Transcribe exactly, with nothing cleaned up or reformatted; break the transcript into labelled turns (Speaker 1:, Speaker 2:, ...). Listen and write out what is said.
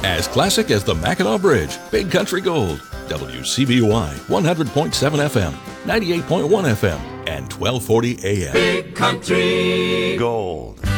Speaker 1: As classic as the Mackinac Bridge, Big Country Gold. W C B Y, one hundred point seven F M, ninety-eight point one F M, and twelve forty A M.
Speaker 2: Big Country Gold.